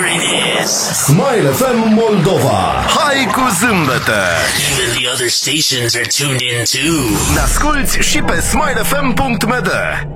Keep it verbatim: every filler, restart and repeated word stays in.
it is Smile F M Moldova. Hai cu zâmbete! Even the other stations are tuned in too. Ne asculti și pe smile f m punct m d.